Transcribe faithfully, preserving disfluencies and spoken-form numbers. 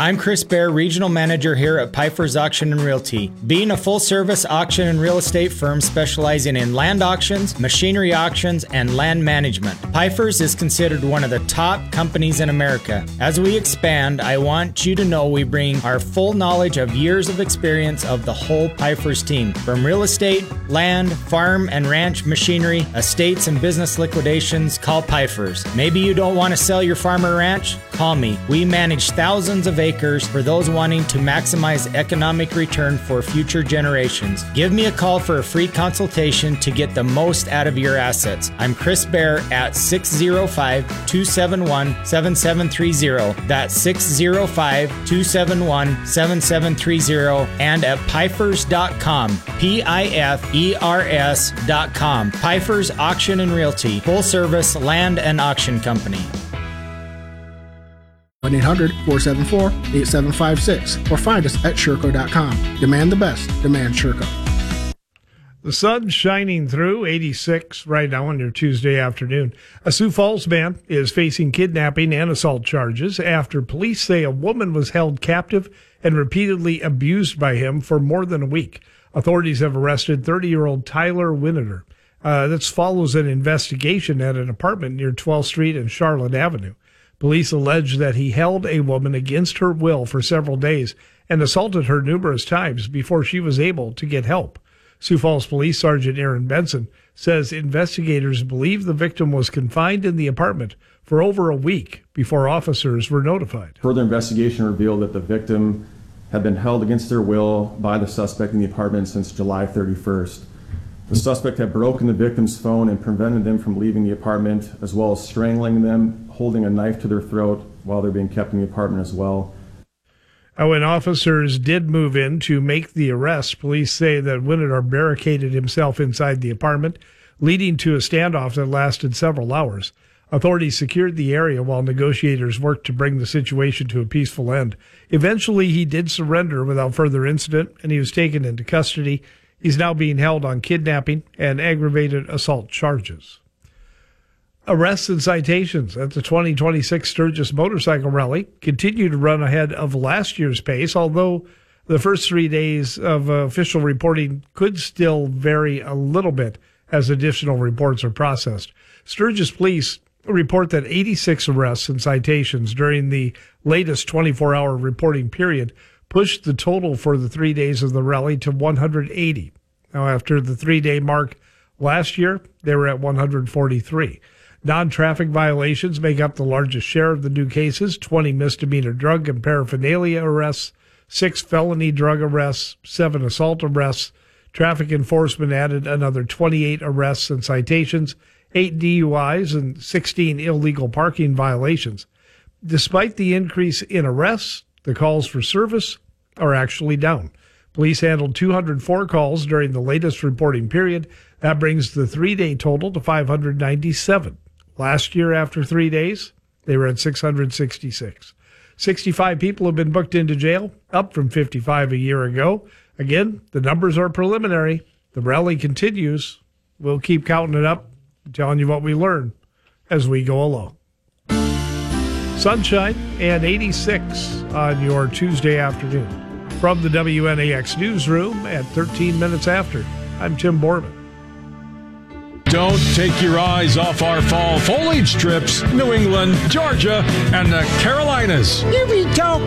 I'm Chris Bear, Regional Manager here at Pfeiffer's Auction and Realty. Being a full-service auction and real estate firm specializing in land auctions, machinery auctions, and land management, Pfeiffer's is considered one of the top companies in America. As we expand, I want you to know we bring our full knowledge of years of experience of the whole Pfeiffer's team. From real estate, land, farm and ranch machinery, estates and business liquidations, call Pfeiffer's. Maybe you don't want to sell your farm or ranch? Call me. We manage thousands of acres for those wanting to maximize economic return for future generations. Give me a call for a free consultation to get the most out of your assets. I'm Chris Bear at six oh five, two seven one, seven seven three oh. That's six oh five, two seven one, seven seven three oh and at Pfeifers dot com. P I F E R S dot com. Pfeiffer's Auction and Realty, full service land and auction company. one eight hundred, four seven four, eight seven five six or find us at Sherco dot com. Demand the best. Demand Sherco. The sun's shining through, eighty-six right now on your Tuesday afternoon. A Sioux Falls man is facing kidnapping and assault charges after police say a woman was held captive and repeatedly abused by him for more than a week. Authorities have arrested thirty-year-old Tyler Winneter. Uh, this follows an investigation at an apartment near twelfth Street and Charlotte Avenue. Police allege that he held a woman against her will for several days and assaulted her numerous times before she was able to get help. Sioux Falls Police Sergeant Aaron Benson says investigators believe the victim was confined in the apartment for over a week before officers were notified. Further investigation revealed that the victim had been held against their will by the suspect in the apartment since July thirty-first. The suspect had broken the victim's phone and prevented them from leaving the apartment, as well as strangling them, holding a knife to their throat while they're being kept in the apartment as well. When officers did move in to make the arrest, police say that Winneter barricaded himself inside the apartment, leading to a standoff that lasted several hours. Authorities secured the area while negotiators worked to bring the situation to a peaceful end. Eventually, he did surrender without further incident, and he was taken into custody. He's now being held on kidnapping and aggravated assault charges. Arrests and citations at the twenty twenty-six Sturgis Motorcycle Rally continue to run ahead of last year's pace, although the first three days of uh, official reporting could still vary a little bit as additional reports are processed. Sturgis police report that eighty-six arrests and citations during the latest twenty-four hour reporting period pushed the total for the three days of the rally to one hundred eighty. Now, after the three-day mark last year, they were at one hundred forty-three. Non-traffic violations make up the largest share of the new cases, twenty misdemeanor drug and paraphernalia arrests, six felony drug arrests, seven assault arrests. Traffic enforcement added another twenty-eight arrests and citations, eight D U Is, and sixteen illegal parking violations. Despite the increase in arrests, the calls for service are actually down. Police handled two hundred four calls during the latest reporting period. That brings the three-day total to five hundred ninety-seven. Last year, after three days, they were at six hundred sixty-six. sixty-five people have been booked into jail, up from fifty-five a year ago. Again, the numbers are preliminary. The rally continues. We'll keep counting it up, telling you what we learn as we go along. Sunshine and eighty-six on your Tuesday afternoon. From the W N A X newsroom at thirteen minutes after, I'm Tim Borman. Don't take your eyes off our fall foliage trips. New England, Georgia, and the Carolinas. You be talking.